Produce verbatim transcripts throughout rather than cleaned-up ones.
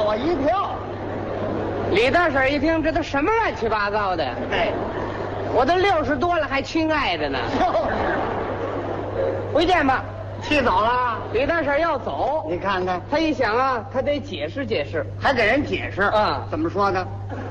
我一跳。 李大婶一听，这都什么乱七八糟的？ 哎， 我都六十多了，还亲爱的呢。 就是， 回见吧。 气走了。 李大婶要走， 你看看， 他一想啊，他得解释解释， 还给人解释啊？ 怎么说呢？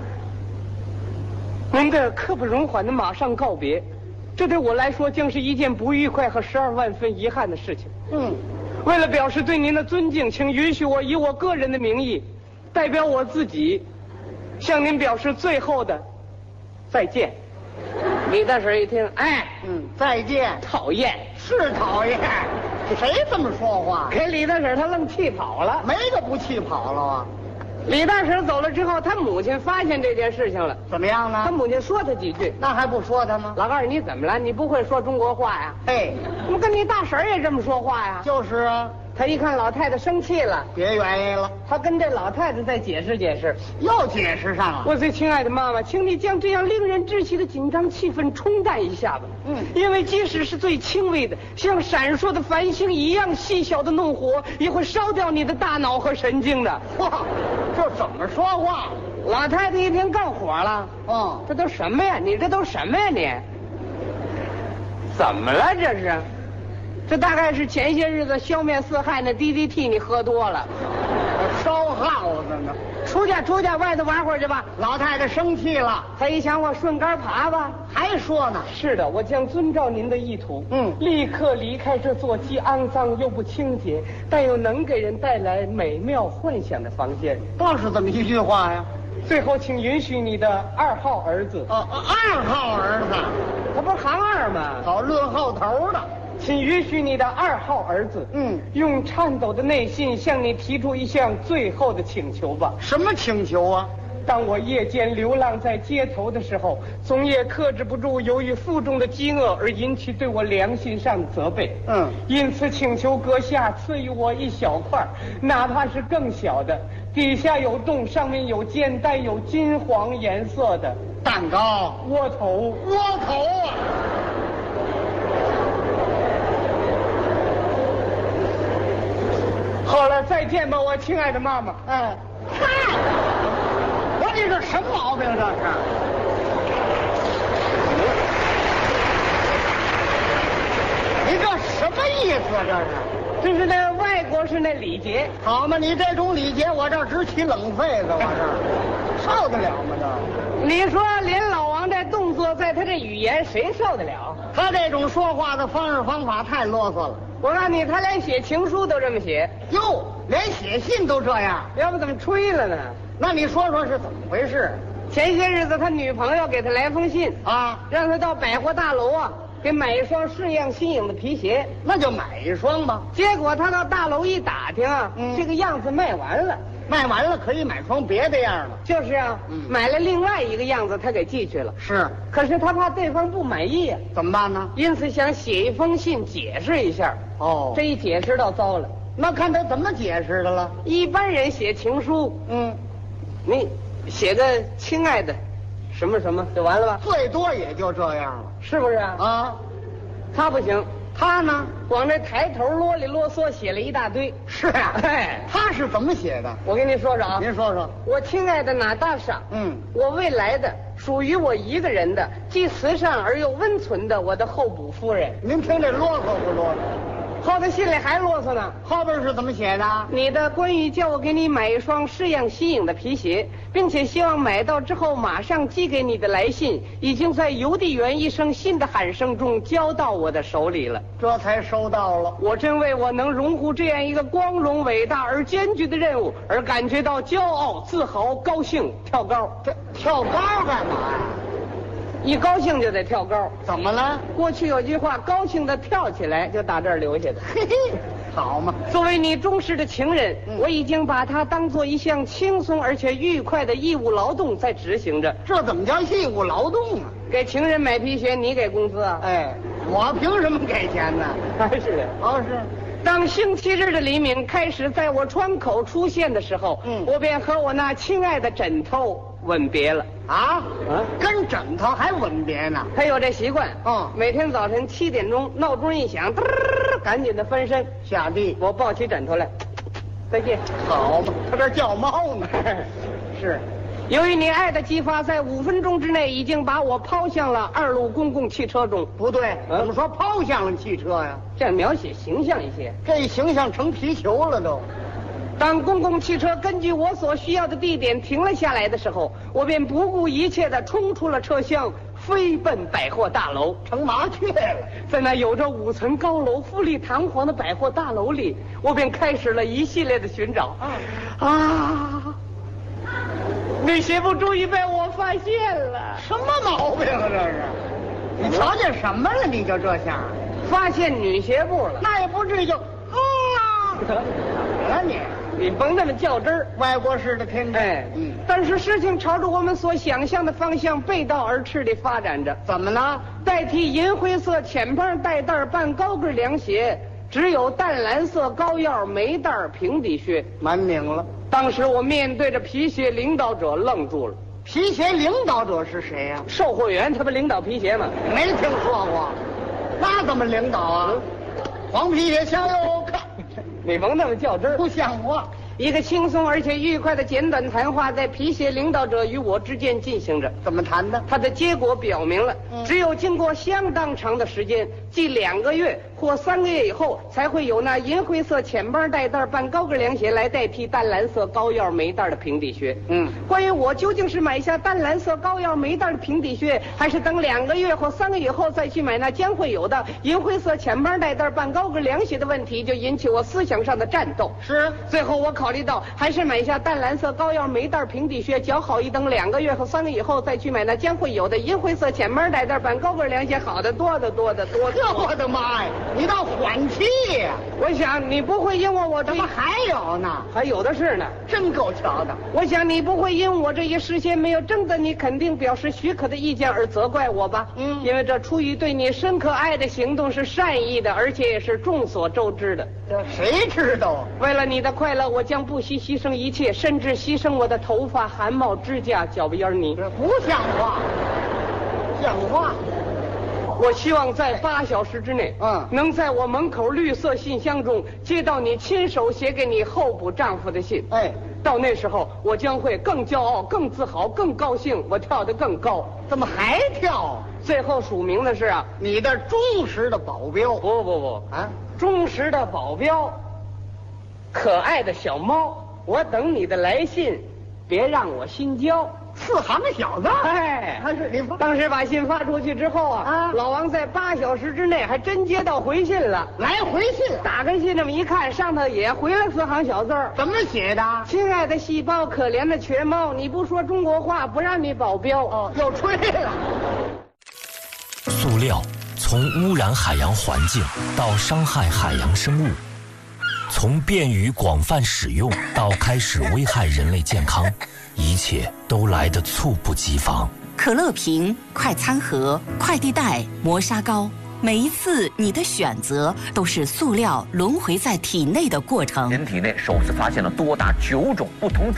您的刻不容缓的马上告别，这对我来说将是一件不愉快和十二万分遗憾的事情。 嗯， 为了表示对您的尊敬，请允许我以我个人的名义，代表我自己，向您表示最后的再见。李大婶一听，哎， 嗯，再见。 讨厌， 是讨厌，谁这么说话？ 给李大婶她愣气跑了。 没个不气跑了啊！ 李大婶走了之后，他母亲发现这件事情了。 怎么样呢？ 他母亲说他几句， 那还不说他吗？ 老二你怎么了？你不会说中国话呀？ 嘿， 怎么跟你大婶也这么说话呀？ 就是啊， 他一看老太太生气了， 别原因了， 他跟这老太太再解释解释。 又解释上了。 我最亲爱的妈妈，请你将这样令人窒息的紧张气氛冲淡一下吧。 嗯， 因为即使是最轻微的，像闪烁的繁星一样细小的怒火，也会烧掉你的大脑和神经的。 哇，这怎么说话？ 老太太一听更火了。 嗯， 这都什么呀？你这都什么呀你？怎么了这是？这大概是前些日子消灭四害那 D D T 你喝多了， 烧耗子呢。 出去出去，外头玩会儿去吧。 老太太生气了， 他一想，我顺杆爬吧。 还说呢。 是的，我将遵照您的意图， 嗯， 立刻离开这座既肮脏又不清洁，但又能给人带来美妙幻想的房间。 倒是这么一句话呀。 最后，请允许你的二号儿子， 哦，二号儿子， 他不是行二吗？ 好论后头的。 请允许你的二号儿子， 嗯， 用颤抖的内心向你提出一项最后的请求吧。 什么请求啊？ 当我夜间流浪在街头的时候，总也克制不住由于腹中的饥饿而引起对我良心上的责备。 嗯， 因此请求阁下赐予我一小块，哪怕是更小的，底下有洞，上面有尖，带有金黄颜色的蛋糕、 窝头。 窝头啊！ 好了，再见吧，我亲爱的妈妈。 哎，嗨，我这是什么毛病？这是？你这什么意思？这是？ 这是那外国是那礼节。 好嘛，你这种礼节，我这直起冷痱子，我这受得了吗？这？ 你说连老王这动作，在他这语言，谁受得了？ 他这种说话的方式方法太啰嗦了。 我告诉你，他连写情书都这么写。 哟，连写信都这样， 要不怎么吹了呢？ 那你说说是怎么回事？ 前些日子他女朋友给他来封信啊， 让他到百货大楼啊给买一双式样新颖的皮鞋。 那就买一双吧。 结果他到大楼一打听啊，嗯、这个样子卖完了。 卖完了可以买双别的样的。 就是啊，嗯、买了另外一个样子，他给寄去了。 是， 可是他怕对方不满意啊， 怎么办呢？ 因此想写一封信解释一下。 哦， 这一解释倒糟了。 那看他怎么解释的了。 一般人写情书， 嗯， 你写个亲爱的，什么什么就完了吧？ 最多也就这样了， 是不是啊？ 啊， 他不行。 他呢， 往这抬头啰里啰嗦写了一大堆。 是啊， 哎， 他是怎么写的？ 我跟您说说啊， 您说说。 我亲爱的娜大莎， 嗯， 我未来的属于我一个人的，既慈善而又温存的我的候补夫人。 您听这啰嗦不啰嗦？ 后头信里还啰嗦呢。 后边是怎么写的？ 你的关于叫我给你买一双式样新颖的皮鞋，并且希望买到之后马上寄给你的来信，已经在邮递员一声信的喊声中交到我的手里了。 这才收到了。 我真为我能荣获这样一个光荣、伟大而艰巨的任务而感觉到骄傲、自豪、高兴，跳高。 这跳高干嘛呀？ 一高兴就得跳高。 怎么了？ 过去有句话，高兴的跳起来，就打这儿留下的。 嘿嘿，好嘛。 作为你忠实的情人，嗯、我已经把它当做一项轻松而且愉快的义务劳动在执行着。 这怎么叫义务劳动啊？ 给情人买皮鞋，你给工资啊？ 哎，我凭什么给钱呢？ 还是哦是。 当星期日的黎明开始在我窗口出现的时候，嗯，我便和我那亲爱的枕头吻别了。 啊啊！跟枕头还吻别呢？ 他有这习惯。 嗯， 每天早晨七点钟闹钟一响，嘚，赶紧的翻身下地。 我抱起枕头来， 再见。 好嘛，他这叫猫呢。 是，由于你爱的激发，在五分钟之内已经把我抛向了二路公共汽车中。 不对， 嗯怎么说抛向了汽车呀？ 这样描写形象一些。 这形象成皮球了都。 当公共汽车根据我所需要的地点停了下来的时候，我便不顾一切地冲出了车厢，飞奔百货大楼。 成麻雀了。 在那有着五层高楼、富丽堂皇的百货大楼里，我便开始了一系列的寻找。啊啊！女鞋部终于被我发现了。 什么毛病啊这是？你瞧见什么了？你就这下， 发现女鞋部了？ 那也不至于就啊！ 得了你， 你甭那么较真儿。 外国式的天真。 哎， 嗯， 但是事情朝着我们所想象的方向背道而驰地发展着。 怎么呢？ 代替银灰色浅帮带带半高跟凉鞋，只有淡蓝色高腰没带平底靴。 蛮拧了。 当时我面对着皮鞋领导者愣住了。 皮鞋领导者是谁呀、 售货员他不领导皮鞋吗？ 没听说过。那怎么领导啊？黄皮鞋向右看， 你甭那么较真儿。 不像话。 一个轻松而且愉快的简短谈话在皮鞋领导者与我之间进行着。 怎么谈的？ 它的结果表明了， 嗯只有经过相当长的时间，即两个月或三个月以后，才会有那银灰色浅帮带带半高跟凉鞋来代替淡蓝色高腰没带的平底靴。 嗯， 关于我究竟是买下淡蓝色高腰没带的平底靴，还是等两个月或三个月以后再去买那将会有的银灰色浅帮带带半高跟凉鞋的问题，就引起我思想上的战斗。 是。 最后我考虑到，还是买下淡蓝色高腰没带平底靴较好，一等两个月和三个月以后再去买那将会有的银灰色浅帮带带半高跟凉鞋好得多得多得多得多。 我的妈呀！你倒缓气呀！ 我想你不会因为我这一怎么还有呢？ 还有的是呢。 真够瞧的。 我想你不会因我这一事先没有征得你肯定表示许可的意见而责怪我吧？ 嗯因为这出于对你深刻爱的行动是善意的，而且也是众所周知的。 这谁知道啊？ 为了你的快乐，我将不惜牺牲一切，甚至牺牲我的头发、汗毛、指甲、脚鼻儿泥。 这不像话，像话。 我希望在八小时之内， 嗯能在我门口绿色信箱中接到你亲手写给你候补丈夫的信。 哎， 到那时候，我将会更骄傲、更自豪、更高兴，我跳得更高。 怎么还跳？ 最后署名的是啊， 你的忠实的保镖。 不不不， 啊， 忠实的保镖，可爱的小猫，我等你的来信，别让我心焦。 四行小字。 哎， 他是你不当时把信发出去之后啊， 啊老王在八小时之内还真接到回信了。 来回信， 打开信这么一看，上头也回了四行小字儿。 怎么写的？ 亲爱的细胞，可怜的瘸猫，你不说中国话，不让你保镖。 哦，又吹了。 塑料从污染海洋环境到伤害海洋生物，从便于广泛使用到开始危害人类健康，一切都来得猝不及防。 可乐瓶、快餐盒、快递袋、磨砂膏，每一次你的选择都是塑料轮回在体内的过程。 人体内首次发现了多达九种不同种